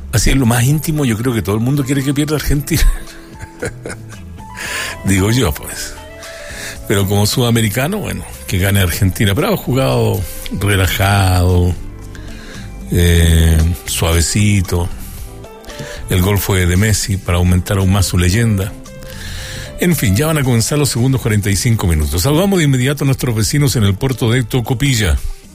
Así es lo más íntimo, yo creo que todo el mundo quiere que pierda Argentina. Digo yo, pues. Pero como sudamericano, bueno, que gane Argentina. Pero ha jugado relajado, suavecito. El gol fue de Messi para aumentar aún más su leyenda. En fin, ya van a comenzar los segundos 45 minutos. Saludamos de inmediato a nuestros vecinos en el puerto de Tocopilla.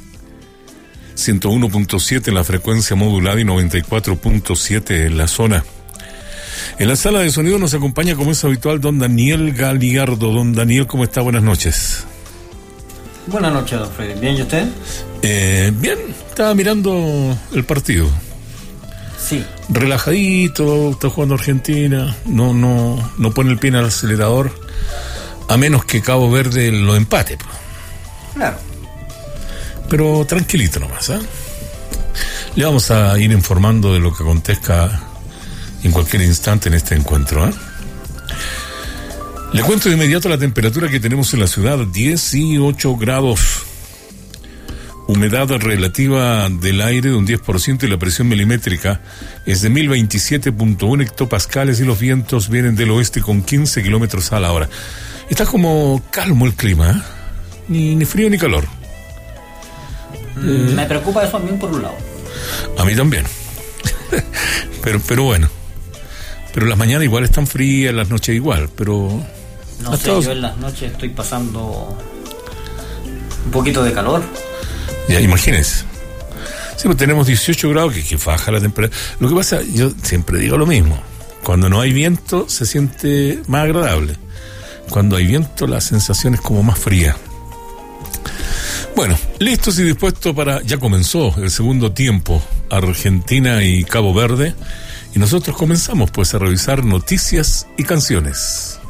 101.7 en la frecuencia modulada y 94.7 en la zona. En la sala de sonido nos acompaña, como es habitual, don Daniel Galiardo. Don Daniel, ¿cómo está? Buenas noches. Buenas noches, don Freddy. ¿Bien y usted? Bien, estaba mirando el partido. Sí. Relajadito, está jugando Argentina, no pone el pie en el acelerador, a menos que Cabo Verde lo empate. Claro. Pero tranquilito nomás, ¿eh? Le vamos a ir informando de lo que acontezca en cualquier instante en este encuentro, ¿eh? Le cuento de inmediato la temperatura que tenemos en la ciudad: 18 grados. Humedad relativa del aire de un 10% y la presión milimétrica es de 1027.1 hectopascales y los vientos vienen del oeste con 15 kilómetros a la hora. Está como calmo el clima, ¿eh? Ni frío ni calor. Me preocupa eso a mí por un lado. A mí también. pero bueno. Pero las mañanas igual están frías, las noches igual, pero... No sé, yo en las noches estoy pasando un poquito de calor. Ya, imagínense. Sí, pues tenemos 18 grados, que baja la temperatura. Lo que pasa, yo siempre digo lo mismo. Cuando no hay viento, se siente más agradable. Cuando hay viento, la sensación es como más fría. Bueno, listos y dispuestos para... Ya comenzó el segundo tiempo, Argentina y Cabo Verde. Y nosotros comenzamos, pues, a revisar noticias y canciones.